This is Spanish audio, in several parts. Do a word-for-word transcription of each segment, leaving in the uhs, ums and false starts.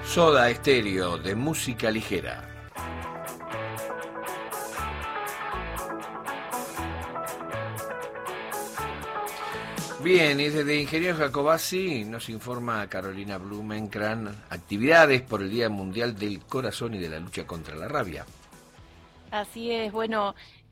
Soda Estéreo, de música ligera. Bien, y desde Ingeniero Jacobacci nos informa Carolina Blumenkran, actividades por el Día Mundial del Corazón y de la lucha contra la rabia. Así es, bueno,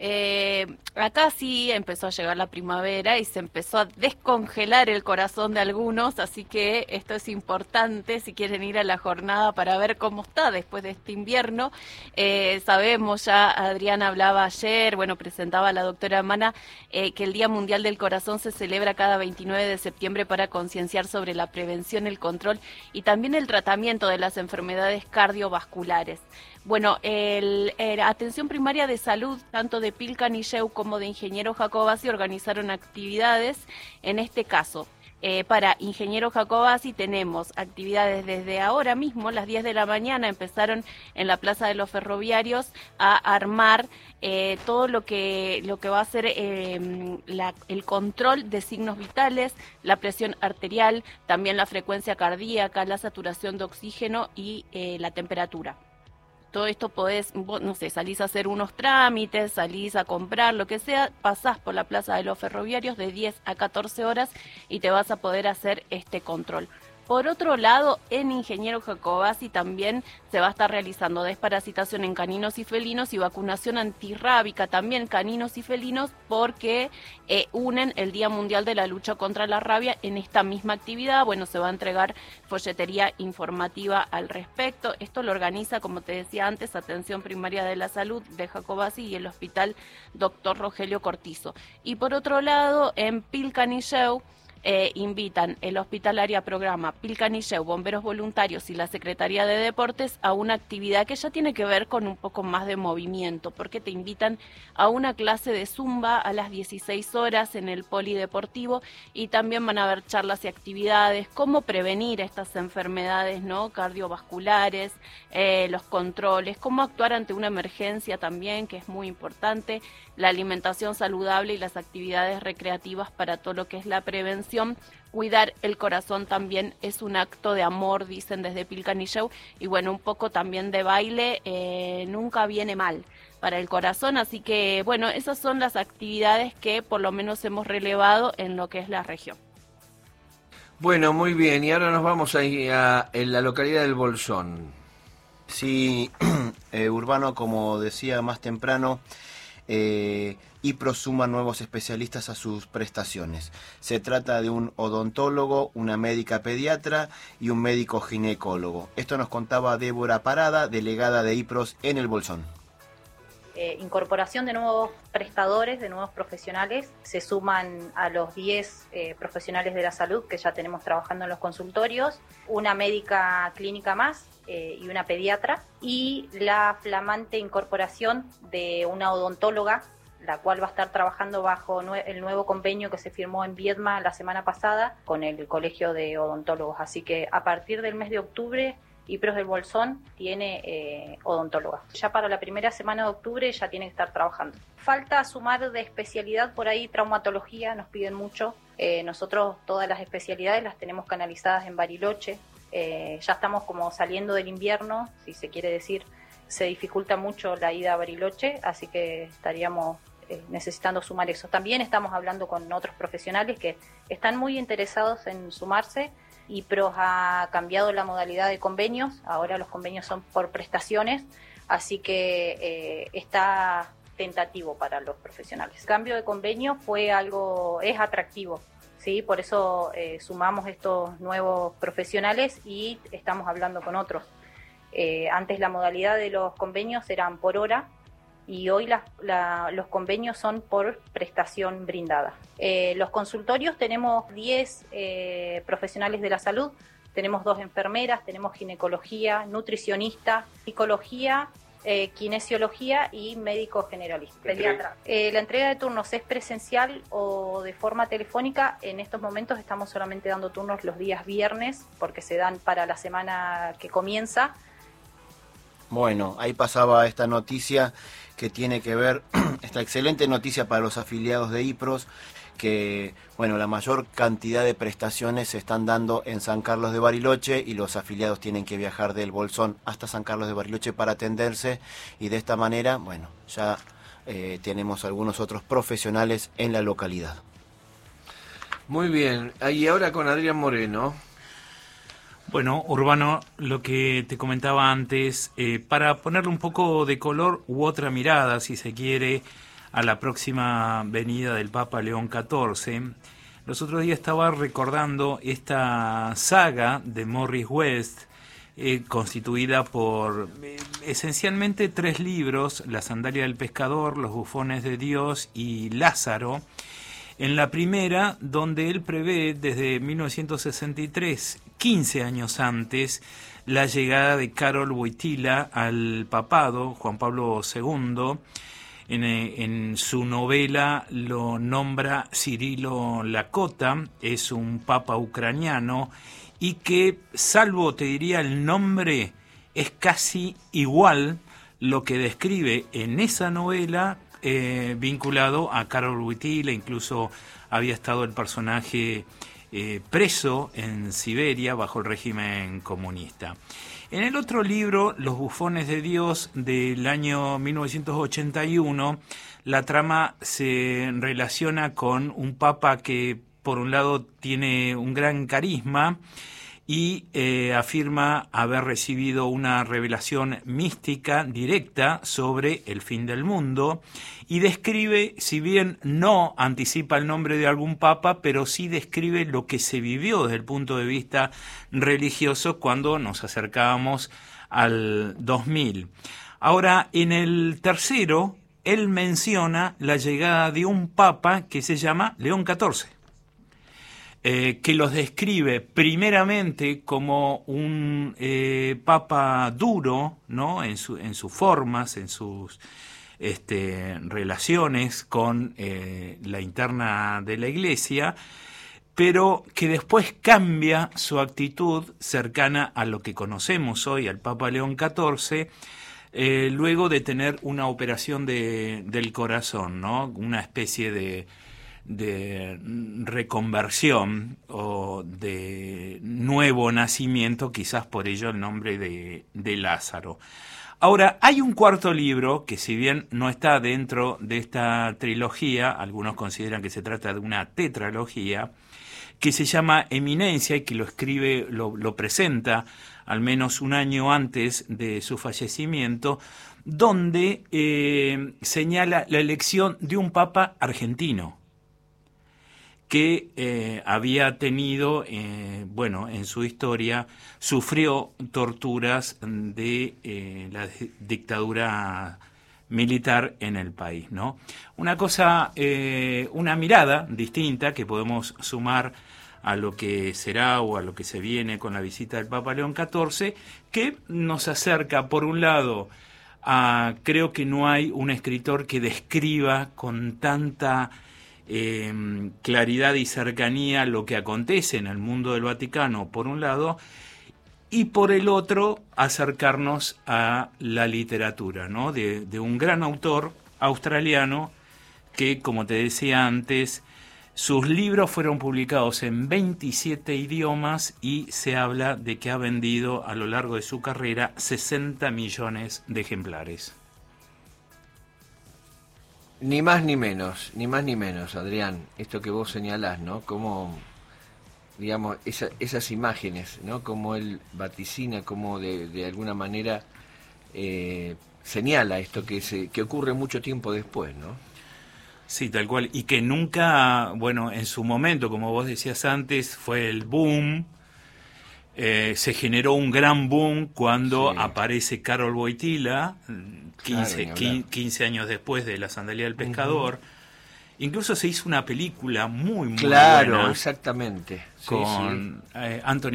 eh, acá sí empezó a llegar la primavera y se empezó a descongelar el corazón de algunos, así que esto es importante si quieren ir a la jornada para ver cómo está después de este invierno. Eh, sabemos ya, Adriana hablaba ayer, bueno, presentaba a la doctora Mana, eh, que el Día Mundial del Corazón se celebra cada veintinueve de septiembre para concienciar sobre la prevención, el control y también el tratamiento de las enfermedades cardiovasculares. Bueno, el, el Atención Primaria de Salud, tanto de Pilcanilleu como de Ingeniero Jacobacci, organizaron actividades. En este caso, eh, para Ingeniero Jacobacci tenemos actividades desde ahora mismo, las diez de la mañana, empezaron en la Plaza de los Ferroviarios a armar eh, todo lo que, lo que va a ser eh, la, el control de signos vitales, la presión arterial, también la frecuencia cardíaca, la saturación de oxígeno y eh, la temperatura. Todo esto podés, no sé, salís a hacer unos trámites, salís a comprar, lo que sea, pasás por la Plaza de los Ferroviarios de diez a catorce horas y te vas a poder hacer este control. Por otro lado, en Ingeniero Jacobacci también se va a estar realizando desparasitación en caninos y felinos y vacunación antirrábica también caninos y felinos porque eh, unen el Día Mundial de la Lucha contra la Rabia en esta misma actividad. Bueno, se va a entregar folletería informativa al respecto. Esto lo organiza, como te decía antes, Atención Primaria de la Salud de Jacobacci y el Hospital Doctor Rogelio Cortizo. Y por otro lado, en Pilcanilleu, Eh, invitan el Hospital Área Programa, Pilcanilleu, Bomberos Voluntarios y la Secretaría de Deportes a una actividad que ya tiene que ver con un poco más de movimiento, porque te invitan a una clase de zumba a las dieciséis horas en el polideportivo y también van a haber charlas y actividades, cómo prevenir estas enfermedades, ¿no?, cardiovasculares, eh, los controles, cómo actuar ante una emergencia también, que es muy importante, la alimentación saludable y las actividades recreativas para todo lo que es la prevención. Cuidar el corazón también es un acto de amor, dicen desde Pilcanilleu, y bueno, un poco también de baile, eh, nunca viene mal para el corazón, así que bueno, esas son las actividades que por lo menos hemos relevado en lo que es la región. Bueno, muy bien, y ahora nos vamos a ir a, en la localidad del Bolsón. Sí, eh, Urbano, como decía más temprano, Eh, IPRO suma nuevos especialistas a sus prestaciones. Se trata de un odontólogo, una médica pediatra y un médico ginecólogo. Esto nos contaba Débora Parada, delegada de IPROS en el Bolsón. Eh, incorporación de nuevos prestadores, de nuevos profesionales, se suman a los diez eh, profesionales de la salud que ya tenemos trabajando en los consultorios, una médica clínica más eh, y una pediatra, y la flamante incorporación de una odontóloga, la cual va a estar trabajando bajo nue- el nuevo convenio que se firmó en Viedma la semana pasada con el Colegio de Odontólogos. Así que a partir del mes de octubre, IPROS del Bolsón tiene eh, odontóloga. Ya para la primera semana de octubre ya tiene que estar trabajando. Falta sumar de especialidad por ahí, traumatología, nos piden mucho. Eh, nosotros todas las especialidades las tenemos canalizadas en Bariloche. Eh, ya estamos como saliendo del invierno, si se quiere decir, se dificulta mucho la ida a Bariloche, así que estaríamos eh, necesitando sumar eso. También estamos hablando con otros profesionales que están muy interesados en sumarse. IPROS ha cambiado la modalidad de convenios, ahora los convenios son por prestaciones, así que eh, está tentativo para los profesionales. El cambio de convenio fue algo, es atractivo, ¿sí? Por eso eh, sumamos estos nuevos profesionales y estamos hablando con otros. Eh, antes la modalidad de los convenios eran por hora, y hoy la, la, los convenios son por prestación brindada. Eh, los consultorios tenemos diez eh, profesionales de la salud, tenemos dos enfermeras, tenemos ginecología, nutricionista, psicología, eh, kinesiología y médico generalista, pediatra. Eh, la entrega de turnos es presencial o de forma telefónica. En estos momentos estamos solamente dando turnos los días viernes porque se dan para la semana que comienza. Bueno, ahí pasaba esta noticia que tiene que ver, esta excelente noticia para los afiliados de IPROS, que bueno, la mayor cantidad de prestaciones se están dando en San Carlos de Bariloche y los afiliados tienen que viajar del Bolsón hasta San Carlos de Bariloche para atenderse, y de esta manera, bueno, ya eh, tenemos algunos otros profesionales en la localidad. Muy bien, y ahora con Adrián Moreno. Bueno, Urbano, lo que te comentaba antes, eh, para ponerle un poco de color u otra mirada, si se quiere, a la próxima venida del Papa León catorce, los otros días estaba recordando esta saga de Morris West, eh, constituida por eh, esencialmente tres libros: La sandalia del pescador, Los bufones de Dios y Lázaro. En la primera, donde él prevé desde mil novecientos sesenta y tres, quince años antes, la llegada de Karol Wojtyła al papado, Juan Pablo segundo. En, en su novela lo nombra Cirilo Lakota, es un papa ucraniano, y que, salvo te diría el nombre, es casi igual lo que describe en esa novela eh, vinculado a Karol Wojtyła. Incluso había estado el personaje eh, preso en Siberia bajo el régimen comunista. En el otro libro, Los bufones de Dios, del año mil novecientos ochenta y uno, la trama se relaciona con un papa que, por un lado, tiene un gran carisma y eh, afirma haber recibido una revelación mística directa sobre el fin del mundo, y describe, si bien no anticipa el nombre de algún papa, pero sí describe lo que se vivió desde el punto de vista religioso cuando nos acercábamos al dos mil. Ahora, en el tercero, él menciona la llegada de un papa que se llama León catorce. Eh, que los describe primeramente como un eh, papa duro, ¿no? en, su, en sus formas, en sus este, relaciones con eh, la interna de la Iglesia, pero que después cambia su actitud cercana a lo que conocemos hoy, al Papa León catorce, eh, luego de tener una operación de, del corazón, ¿no? Una especie de de reconversión o de nuevo nacimiento, quizás por ello el nombre de, de Lázaro. Ahora, hay un cuarto libro que, si bien no está dentro de esta trilogía, algunos consideran que se trata de una tetralogía, que se llama Eminencia, y que lo escribe, lo, lo presenta al menos un año antes de su fallecimiento, donde eh, señala la elección de un papa argentino, que eh, había tenido, eh, bueno, en su historia, sufrió torturas de eh, la dictadura militar en el país, ¿no? Una cosa, eh, una mirada distinta que podemos sumar a lo que será o a lo que se viene con la visita del Papa León catorce, que nos acerca, por un lado, a, creo que no hay un escritor que describa con tanta Eh, claridad y cercanía lo que acontece en el mundo del Vaticano, por un lado, y por el otro, acercarnos a la literatura, ¿no? de, de un gran autor australiano que, como te decía antes, sus libros fueron publicados en veintisiete idiomas y se habla de que ha vendido a lo largo de su carrera sesenta millones de ejemplares. Ni más ni menos, ni más ni menos, Adrián, esto que vos señalás, ¿no? Como, digamos, esa, esas imágenes, ¿no? Como él vaticina, como de, de alguna manera eh, señala esto que, se, que ocurre mucho tiempo después, ¿no? Sí, tal cual, y que nunca, bueno, en su momento, como vos decías antes, fue el boom, eh, se generó un gran boom cuando sí. aparece Karol Wojtyła, quince, claro, quince años después de La sandalia del pescador. Uh-huh. Incluso se hizo una película muy, muy claro, buena. Exactamente. Sí, con sí. Eh, Anthony